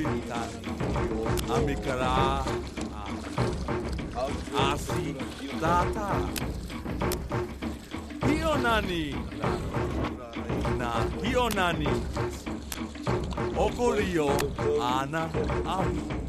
Amikara Asi Data Hionani Na Hionani Okorio Ana Amu